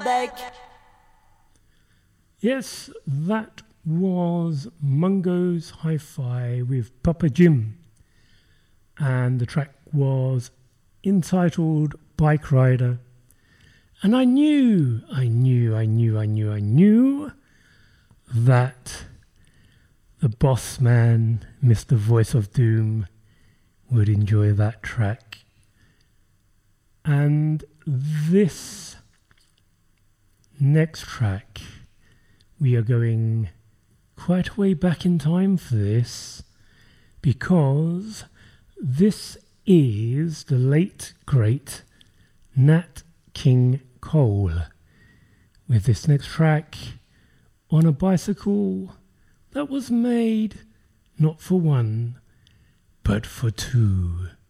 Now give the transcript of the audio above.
Yes, that was Mungo's Hi-Fi with Papa Jim, and the track was entitled Bike Rider. And I knew that the boss man, Mr. Voice of Doom, would enjoy that track. And this next track, we are going quite way back in time for this, because this is the late, great Nat King Cole with this next track on a bicycle that was made not for one, but for two.